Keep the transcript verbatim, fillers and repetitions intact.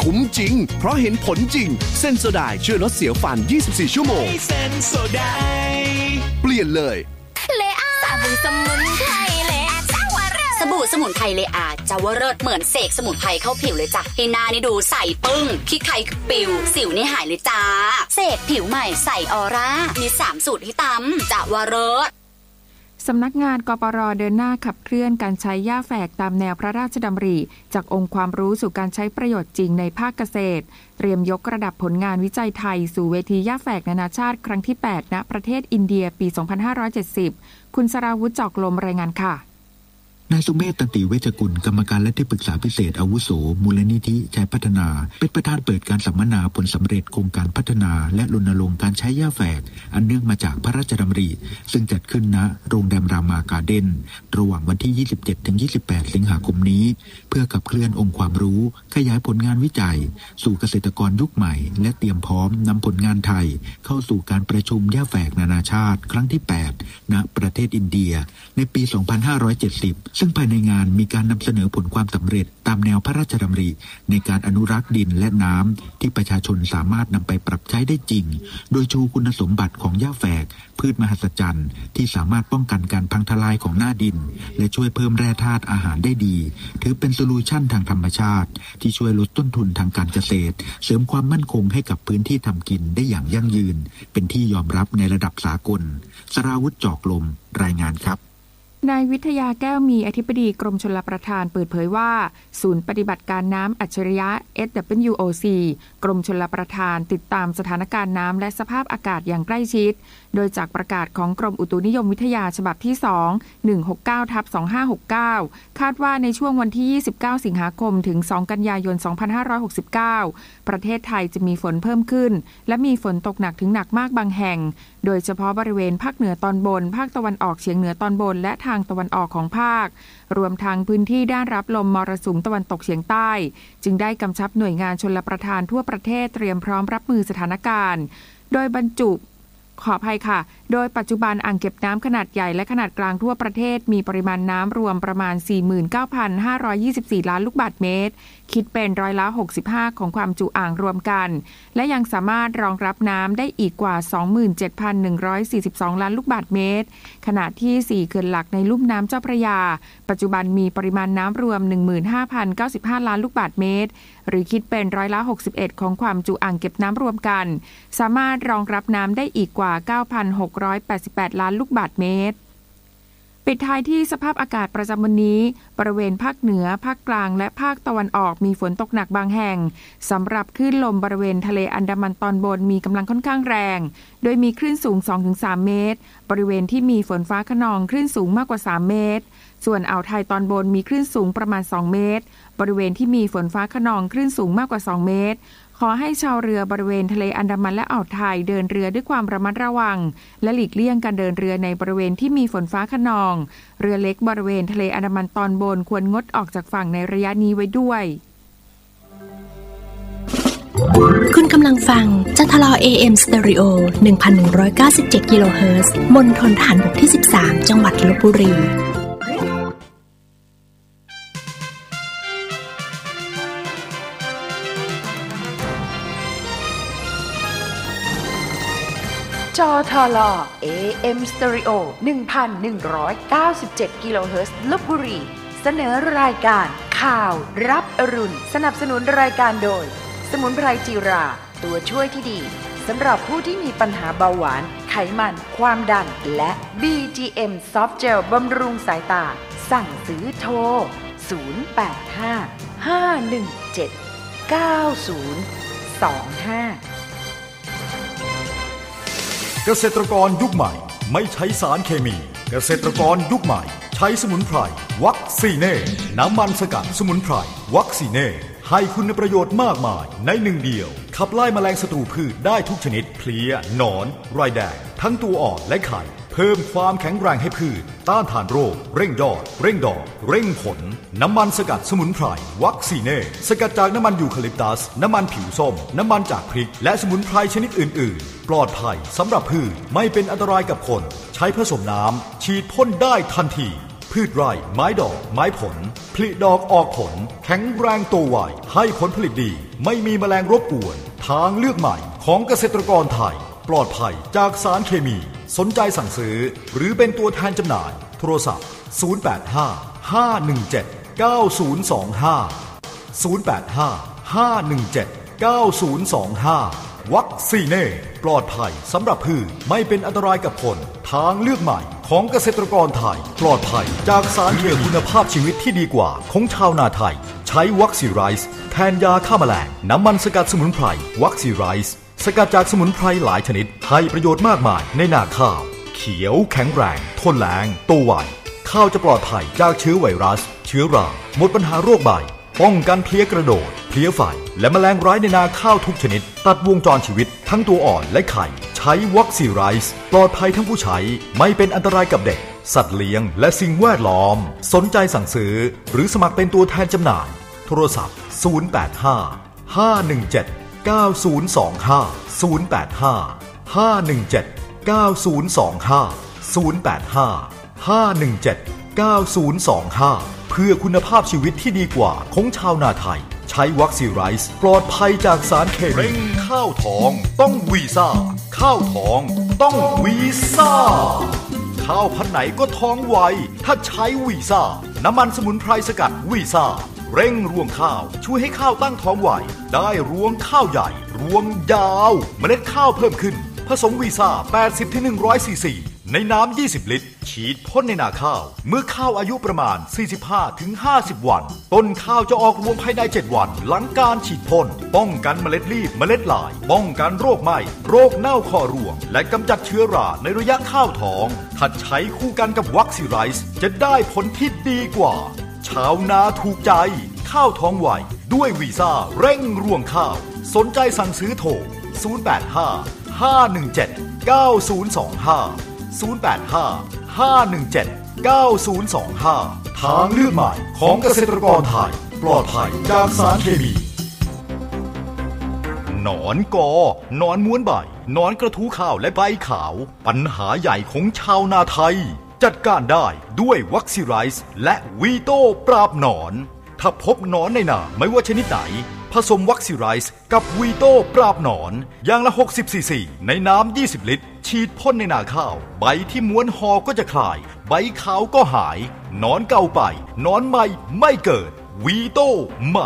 คุ้มจริงเพราะเห็นผลจริงเซนโซไดช่วยลดเสียวฟันยี่สิบสี่ชั่วโมงเซนโซไดเปลี่ยนเลยเลอาสบู่สมุนไพรเลอาจาวเริศสบู่สมุนไพรเลอาจาวเริศเหมือนเสกสมุนไพรเข้าผิวเลยจ้ะให้หน้านี่ดูใสปึ้งขี้ใครปิวสิวนี่หายเลยจ้าเสกผิวใหม่ใสออร่ามีสามสูตรให้ตำจาวเริศสำนักงานกปร.เดินหน้าขับเคลื่อนการใช้หญ้าแฝกตามแนวพระราชดำริจากองค์ความรู้สู่การใช้ประโยชน์จริงในภาคเกษตรเตรียมยกระดับผลงานวิจัยไทยสู่เวทีหญ้าแฝกนานาชาติครั้งที่แปดณประเทศอินเดียปีสองพันห้าร้อยเจ็ดสิบคุณสราวุธจอกลมรายงานค่ะนายสุเมธ ตันติเวชกุลกรรมการและที่ปรึกษาพิเศษอาวุโสมูลนิธิชัยพัฒนาเป็นประธานเปิดการสัมมนาผลสำเร็จโครงการพัฒนาและรณรงค์การใช้หญ้าแฝกอันเนื่องมาจากพระราชดำริซึ่งจัดขึ้นณโรงแรมรามาการ์เด้นระหว่างวันที่ ยี่สิบเจ็ดถึงยี่สิบแปด สิงหาคมนี้เพื่อขับเคลื่อนองค์ความรู้ขยายผลงานวิจัยสู่เกษตรกรยุคใหม่และเตรียมพร้อมนำผลงานไทยเข้าสู่การประชุมหญ้าแฝกนานาชาติครั้งที่แปดณประเทศอินเดียในปีสองพันห้าร้อยเจ็ดสิบซึ่งภายในงานมีการนำเสนอผลความสำเร็จตามแนวพระราชดำริในการอนุรักษ์ดินและน้ำที่ประชาชนสามารถนำไปปรับใช้ได้จริงโดยชูคุณสมบัติของหญ้าแฝกพืชมหัศจรรย์ที่สามารถป้องกันการพังทลายของหน้าดินและช่วยเพิ่มแร่ธาตุอาหารได้ดีถือเป็นโซลูชันทางธรรมชาติที่ช่วยลดต้นทุนทางการเกษตรเสริมความมั่นคงให้กับพื้นที่ทำกินได้อย่างยั่งยืนเป็นที่ยอมรับในระดับสากลสราวุธจอกลมรายงานครับนายวิทยาแก้วมีอธิบดีกรมชลประทานเปิดเผยว่าศูนย์ปฏิบัติการน้ำอัจฉริยะ เอส ดับเบิลยู โอ ซี กรมชลประทานติดตามสถานการณ์น้ำและสภาพอากาศอย่างใกล้ชิดโดยจากประกาศของกรมอุตุนิยมวิทยาฉบับที่ สอง หนึ่งหกเก้า ทับ สองห้าหกเก้า คาดว่าในช่วงวันที่ยี่สิบเก้าสิงหาคมถึงสองกันยายนสองพันห้าร้อยหกสิบเก้าประเทศไทยจะมีฝนเพิ่มขึ้นและมีฝนตกหนักถึงหนักมากบางแห่งโดยเฉพาะบริเวณภาคเหนือตอนบนภาคตะวันออกเฉียงเหนือตอนบนและทางตะวันออกของภาครวมทั้งพื้นที่ด้านรับลมมรสุมตะวันตกเฉียงใต้จึงได้กำชับหน่วยงานชลประทานทั่วประเทศเตรียมพร้อมรับมือสถานการณ์โดยบรรจุขออภัยค่ะโดยปัจจุบันอ่างเก็บน้ำขนาดใหญ่และขนาดกลางทั่วประเทศมีปริมาณน้ำรวมประมาณ สี่หมื่นเก้าพันห้าร้อยยี่สิบสี่ ล้านลูกบาศก์เมตรคิดเป็นร้อยละหกสิบห้าของความจุอ่างรวมกันและยังสามารถรองรับน้ำได้อีกกว่า สองหมื่นเจ็ดพันหนึ่งร้อยสี่สิบสอง ล้านลูกบาศก์เมตรขณะที่สี่เขื่อนหลักในลุ่มน้ำเจ้าพระยาปัจจุบันมีปริมาณน้ำรวม หนึ่งหมื่นห้าพันเก้าสิบห้า ล้านลูกบาศก์เมตรหรือคิดเป็นร้อยละหกสิบเอ็ดของความจุอ่างเก็บน้ำรวมกันสามารถรองรับน้ำได้อีกกว่า เก้าพันหกร้อยแปดสิบแปด ล้านลูกบาศก์เมตรปิดท้ายที่สภาพอากาศประจำวันนี้บริเวณภาคเหนือภาคกลางและภาคตะวันออกมีฝนตกหนักบางแห่งสำหรับคลื่นลมบริเวณทะเลอันดามันตอนบนมีกำลังค่อนข้างแรงโดยมีคลื่นสูง สองถึงสาม เมตรบริเวณที่มีฝนฟ้าคะนองคลื่นสูงมากกว่าสามเมตรส่วนอ่าวไทยตอนบนมีคลื่นสูงประมาณสองเมตรบริเวณที่มีฝนฟ้าคะนองคลื่นสูงมากกว่าสองเมตรขอให้ชาวเรือบริเวณทะเลอันดามันและอ่าวไทยเดินเรือด้วยความระมัดระวังและหลีกเลี่ยงการเดินเรือในบริเวณที่มีฝนฟ้าคะนองเรือเล็กบริเวณทะเลอันดามันตอนบนควรงดออกจากฝั่งในระยะนี้ไว้ด้วยคุณกำลังฟังจัทลอ เอ เอ็ม Stereo หนึ่งพันหนึ่งร้อยเก้าสิบเจ็ด กิโลเฮิรตซ์มณฑลทหารบกที่สิบสามจังหวัดลพบุรีจทล เอ เอ็ม Stereo หนึ่งพันหนึ่งร้อยเก้าสิบเจ็ด กิโลเฮิรตซ์ลพบุรีเสนอรายการข่าวรับอรุณสนับสนุนรายการโดยสมุนไพรจีราตัวช่วยที่ดีสำหรับผู้ที่มีปัญหาเบาหวานไขมันความดันและ บี จี เอ็ม Soft Gel บำรุงสายตาสั่งซื้อโทรศูนย์ แปด ห้า ห้า หนึ่ง เจ็ด เก้า ศูนย์ สอง ห้าเกษตรกรยุคใหม่ไม่ใช้สารเคมีเกษตรกรยุคใหม่ใช้สมุนไพรวัคซีเน่น้ำมันสกัดสมุนไพรวัคซีเน่ให้คุณประโยชน์มากมายในหนึ่งเดียวขับไล่แมลงศัตรูพืชได้ทุกชนิดเพลี้ยหนอนไรแดงทั้งตัวอ่อนและไข่เพิ่มความแข็งแรงให้พืชต้านทานโรคเร่งยอดเร่งดอกเร่งผลน้ำมันสกัดสมุนไพรวัคซีเน่สกัดจากน้ำมันยูคาลิปตัสน้ำมันผิวส้มน้ำมันจากพริกและสมุนไพรชนิดอื่นๆปลอดภัยสำหรับพืชไม่เป็นอันตรายกับคนใช้ผสมน้ำฉีดพ่นได้ทันทีพืพืชไร่ไม้ดอกไม้ผลผลิดอกออกผลแข็งแรงโตไวให้ผลผลิตดีไม่มีแมลงรบกวนทางเลือกใหม่ของเกษตรกรไทยปลอดภัยจากสารเคมีสนใจสั่งซื้อหรือเป็นตัวแทนจำหน่ายโทรศัพท์ศูนย์ แปด ห้า ห้า หนึ่ง เจ็ด เก้า ศูนย์ สอง ห้า ศูนย์ แปด ห้า ห้า หนึ่ง เจ็ด เก้า ศูนย์ สอง ห้า วัคซีเน่ปลอดภัยสำหรับพืชไม่เป็นอันตรายกับคนทางเลือกใหม่ของเกษตรกรไทยปลอดภัยจากสารเคมีคุณภาพชีวิตที่ดีกว่าของชาวนาไทยใช้วัคซีไรส์แทนยาฆ่าแมลงน้ำมันสกัดสมุนไพรวัคซีไรส์สกัดจากสมุนไพรหลายชนิดให้ประโยชน์มากมายในนาข้าวเขียวแข็งแรงทนแล้งโตไวข้าวจะปลอดภัยจากเชื้อไวรัสเชื้อราหมดปัญหาโรคใบป้องกันเพลี้ยกระโดดเพลี้ยไฟและแมลงร้ายในนาข้าวทุกชนิดตัดวงจรชีวิตทั้งตัวอ่อนและไข่ใช้วัคซีไรส์ปลอดภัยทั้งผู้ใช้ไม่เป็นอันตรายกับเด็กสัตว์เลี้ยงและสิ่งแวดล้อมสนใจสั่งซื้อหรือสมัครเป็นตัวแทนจำหน่ายโทรศัพท์ศูนย์ แปด ห้า ห้า หนึ่ง เจ็ด เก้า ศูนย์ สอง ห้า ศูนย์ แปด ห้า ห้า หนึ่ง เจ็ด เก้า ศูนย์ สอง ห้า ศูนย์ แปด ห้า ห้า หนึ่ง เจ็ด เก้า ศูนย์ สอง ห้าเพื่อคุณภาพชีวิตที่ดีกว่าของชาวนาไทยใช้วัคซีไรส์ปลอดภัยจากสารเคมีเร่งข้าวทองต้องวีซ่าข้าวทองต้องวีซ่าข้าวพันธุ์ไหนก็ท้องไวถ้าใช้วีซ่าน้ำมันสมุนไพรสกัดวีซ่าเร่งรวงข้าวช่วยให้ข้าวตั้งท้องไวได้รวงข้าวใหญ่รวงยาวเมล็ดข้าวเพิ่มขึ้นผสมวีซ่า แปดสิบถึงหนึ่งร้อย ซีซีในน้ำยี่สิบลิตรฉีดพ่นในนาข้าวเมื่อข้าวอายุประมาณ สี่สิบห้าถึงห้าสิบ วันต้นข้าวจะออกรวงภายในเจ็ดวันหลังการฉีดพ่นป้องกันเมล็ดรีบเมล็ดลายป้องกันโรคไหม้โรคเน่าคอรวงและกำจัดเชื้อราในระยะข้าวทองถ้าใช้คู่กันกับวัคซีไรส์จะได้ผลที่ดีกว่าชาวนาถูกใจข้าวท้องไวด้วยวีซ่าเร่งรวงข้าวสนใจสั่งซื้อโทรศูนย์ แปด ห้า ห้า หนึ่ง เจ็ด เก้า ศูนย์ สอง ห้า ศูนย์ แปด ห้า ห้า หนึ่ง เจ็ด เก้า ศูนย์ สอง ห้าทางเลือกใหม่ของเกษตรกรไทยปลอดภัยจากสารเคมีหนอนกอหนอนม้วนใบหนอนกระทู้ข้าวและใบขาวปัญหาใหญ่ของชาวนาไทยจัดการได้ด้วยวัคซีไรส์และวีโต้ปราบหนอนถ้าพบหนอนในนาไม่ว่าชนิดไหนผสมวัคซีไรส์กับวีโต้ปราบหนอนอย่างละหกสิบซีซีในน้ำยี่สิบลิตรฉีดพ่นในนาข้าวใบที่ม้วนหอก็จะคลายใบขาวก็หายหนอนเก่าไปหนอนใหม่ไม่เกิดวีโต้ใหม่